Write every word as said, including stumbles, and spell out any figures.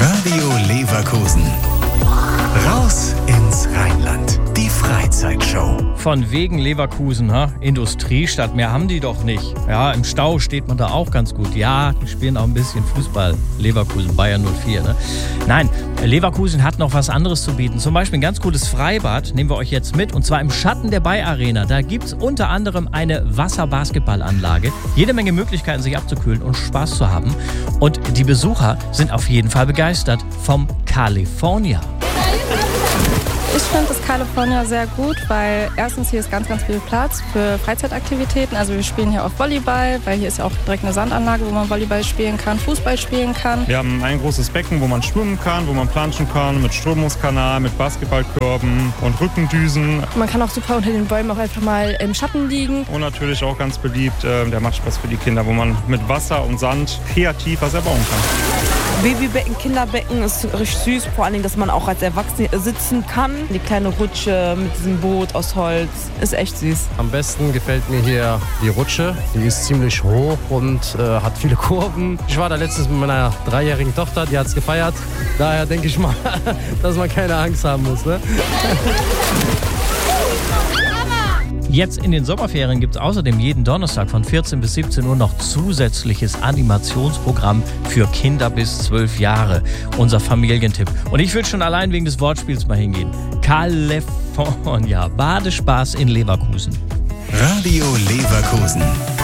Radio Leverkusen. Raus ins Rheinland. Die Freizeitshow. Von wegen Leverkusen, ha? Industriestadt, mehr haben die doch nicht. Ja, im Stau steht man da auch ganz gut. Ja, die spielen auch ein bisschen Fußball. Leverkusen, Bayern null vier, ne? Nein, Leverkusen hat noch was anderes zu bieten. Zum Beispiel ein ganz cooles Freibad, nehmen wir euch jetzt mit. Und zwar im Schatten der Bay Arena. Da gibt es unter anderem eine Wasserbasketballanlage. Jede Menge Möglichkeiten, sich abzukühlen und Spaß zu haben. Und die Besucher sind auf jeden Fall begeistert vom California. Ich finde das California sehr gut, weil erstens hier ist ganz, ganz viel Platz für Freizeitaktivitäten. Also wir spielen hier auch Volleyball, weil hier ist ja auch direkt eine Sandanlage, wo man Volleyball spielen kann, Fußball spielen kann. Wir haben ein großes Becken, wo man schwimmen kann, wo man planschen kann, mit Strömungskanal, mit Basketballkörben und Rückendüsen. Man kann auch super unter den Bäumen auch einfach mal im Schatten liegen. Und natürlich auch ganz beliebt äh, der Matschplatz für die Kinder, wo man mit Wasser und Sand kreativ was erbauen kann. Babybecken, Kinderbecken ist richtig süß, vor allem, dass man auch als Erwachsene sitzen kann. Die kleine Rutsche mit diesem Boot aus Holz ist echt süß. Am besten gefällt mir hier die Rutsche. Die ist ziemlich hoch und äh, hat viele Kurven. Ich war da letztens mit meiner dreijährigen Tochter, die hat es gefeiert. Daher denke ich mal, dass man keine Angst haben muss. Ne? Jetzt in den Sommerferien gibt es außerdem jeden Donnerstag von vierzehn bis siebzehn Uhr noch zusätzliches Animationsprogramm für Kinder bis zwölf Jahre. Unser Familientipp. Und ich würde schon allein wegen des Wortspiels mal hingehen. California. Badespaß in Leverkusen. Radio Leverkusen.